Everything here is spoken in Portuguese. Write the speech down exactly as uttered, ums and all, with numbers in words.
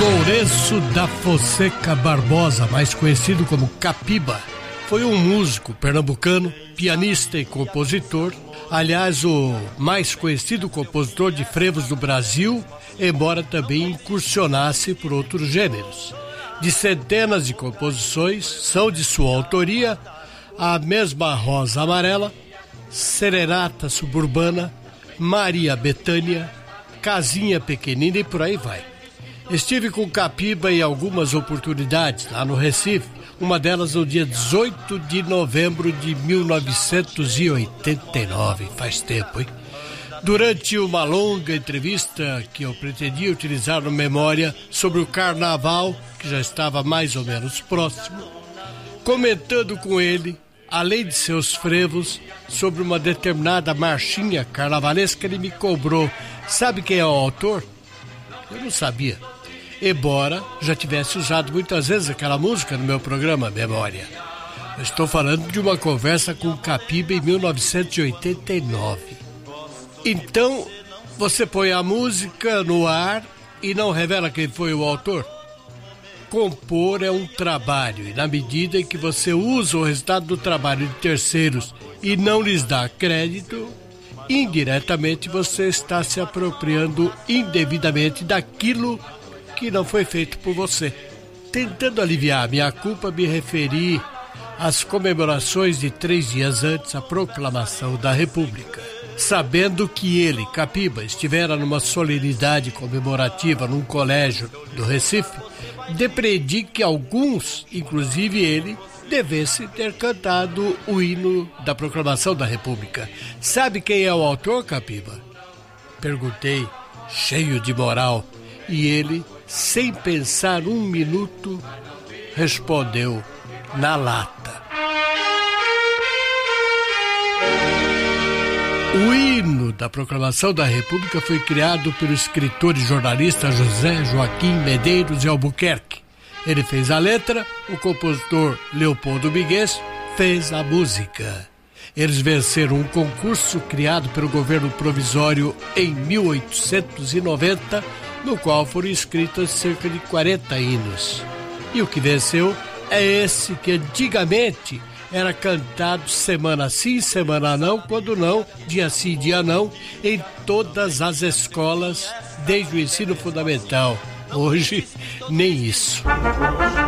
Lourenço da Fonseca Barbosa, mais conhecido como Capiba, foi um músico pernambucano, pianista e compositor. Aliás, o mais conhecido compositor de frevos do Brasil, embora também incursionasse por outros gêneros. De centenas de composições, são de sua autoria a mesma Rosa Amarela, Serenata Suburbana, Maria Bethânia, Casinha Pequenina e por aí vai. Estive com Capiba em algumas oportunidades lá no Recife, uma delas no dia dezoito de novembro de mil novecentos e oitenta e nove, faz tempo, hein? Durante uma longa entrevista que eu pretendia utilizar no Memória sobre o carnaval, que já estava mais ou menos próximo, comentando com ele, além de seus frevos, sobre uma determinada marchinha carnavalesca, ele me cobrou: sabe quem é o autor? Eu não sabia, embora já tivesse usado muitas vezes aquela música no meu programa Memória. Eu estou falando de uma conversa com o Capiba em mil novecentos e oitenta e nove. Então, você põe a música no ar e não revela quem foi o autor? Compor é um trabalho, e na medida em que você usa o resultado do trabalho de terceiros e não lhes dá crédito, indiretamente você está se apropriando indevidamente daquilo que não foi feito por você. Tentando aliviar minha culpa, me referi às comemorações de três dias antes da proclamação da República. Sabendo que ele, Capiba, estivera numa solenidade comemorativa num colégio do Recife, depreendi que alguns, inclusive ele, devesse ter cantado o hino da proclamação da República. Sabe quem é o autor, Capiba? Perguntei, cheio de moral, e ele, sem pensar um minuto, respondeu na lata. O hino da proclamação da República foi criado pelo escritor e jornalista José Joaquim Medeiros de Albuquerque. Ele fez a letra, o compositor Leopoldo Miguel fez a música. Eles venceram um concurso criado pelo governo provisório em mil oitocentos e noventa, no qual foram escritas cerca de quarenta hinos. E o que venceu é esse que antigamente era cantado semana sim, semana não, quando não, dia sim, dia não, em todas as escolas, desde o ensino fundamental. Hoje, nem isso.